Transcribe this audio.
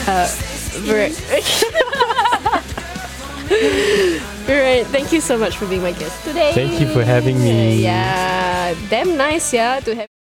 Right. Right. Thank you so much for being my guest today. Thank you for having me. Yeah, damn nice, yeah, to have.